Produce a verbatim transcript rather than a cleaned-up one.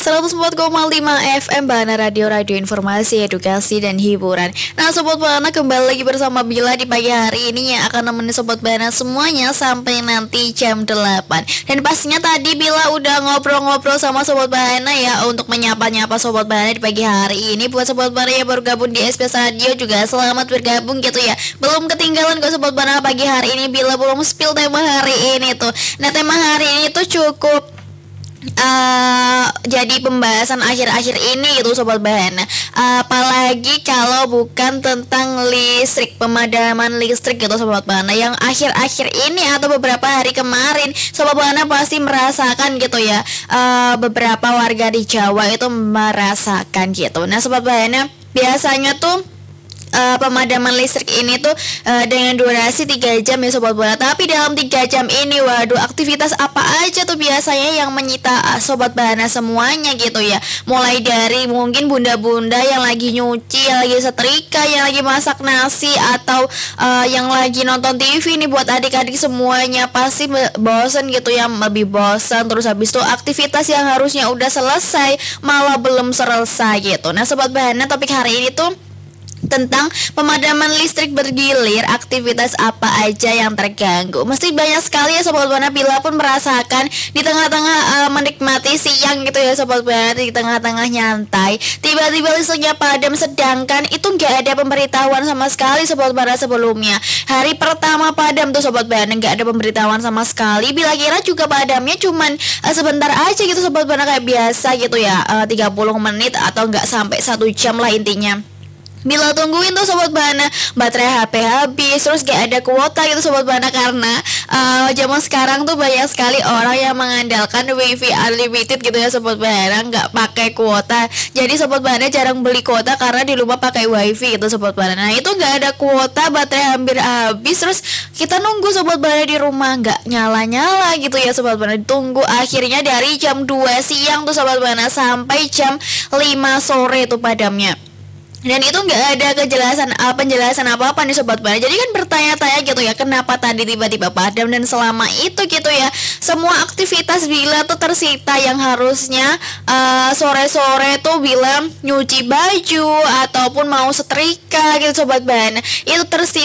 seratus empat koma lima F M Bana Radio, radio informasi, edukasi, dan hiburan. Nah Sobat Bana, kembali lagi bersama Bila di pagi hari ini yang akan nemenin Sobat Bana semuanya sampai nanti jam delapan. Dan pastinya tadi Bila udah ngobrol-ngobrol sama Sobat Bana ya, untuk menyapa-nyapa Sobat Bana di pagi hari ini. Buat Sobat Bana yang baru gabung di S B S Radio juga selamat bergabung gitu ya. Belum ketinggalan kok Sobat Bana pagi hari ini, Bila belum spill tema hari ini tuh. Nah tema hari ini tuh cukup Uh, jadi pembahasan akhir-akhir ini gitu Sobat Bana, uh, apalagi kalau bukan tentang listrik, pemadaman listrik gitu Sobat Bana, yang akhir-akhir ini atau beberapa hari kemarin Sobat Bana pasti merasakan gitu ya, uh, beberapa warga di Jawa itu merasakan gitu. Nah Sobat Bana, biasanya tuh Uh, pemadaman listrik ini tuh uh, dengan durasi tiga jam ya Sobat Bana. Tapi dalam tiga jam ini, waduh, aktivitas apa aja tuh biasanya yang menyita uh, Sobat Bana semuanya gitu ya. Mulai dari mungkin bunda-bunda yang lagi nyuci, yang lagi setrika, yang lagi masak nasi, atau uh, yang lagi nonton T V nih. Buat adik-adik semuanya pasti bosen gitu ya, lebih bosen. Terus habis itu aktivitas yang harusnya udah selesai malah belum selesai gitu. Nah Sobat Bana, topik hari ini tuh tentang pemadaman listrik bergilir, aktivitas apa aja yang terganggu. Mesti banyak sekali ya Sobat Bana, Bila pun merasakan di tengah-tengah uh, menikmati siang gitu ya Sobat Bana, di tengah-tengah nyantai, tiba-tiba listriknya padam, sedangkan itu nggak ada pemberitahuan sama sekali Sobat Bana sebelumnya. Hari pertama padam tuh Sobat Bana, nggak ada pemberitahuan sama sekali. Bila kira juga padamnya cuman uh, sebentar aja gitu Sobat Bana, kayak biasa gitu ya, uh, tiga puluh menit atau nggak sampai satu jam lah intinya. Bila tungguin tuh Sobat Bana, baterai H P habis, terus gak ada kuota gitu Sobat Bana. Karena uh, zaman sekarang tuh banyak sekali orang yang mengandalkan wifi unlimited gitu ya Sobat Bana, gak pakai kuota. Jadi Sobat Bana jarang beli kuota karena di rumah pakai wifi gitu Sobat Bana. Nah itu gak ada kuota, baterai hampir habis, terus kita nunggu Sobat Bana di rumah gak nyala-nyala gitu ya Sobat Bana. Tunggu akhirnya dari jam dua siang tuh Sobat Bana sampai jam lima sore tuh padamnya. Dan itu nggak ada kejelasan uh, penjelasan apa-apa nih Sobat Bana. Jadi kan bertanya-tanya gitu ya, kenapa tadi tiba-tiba padam. Dan selama itu gitu ya, semua aktivitas Bila tuh tersita, yang harusnya uh, sore-sore tuh Bila nyuci baju ataupun mau setrika gitu Sobat Bana, itu tersita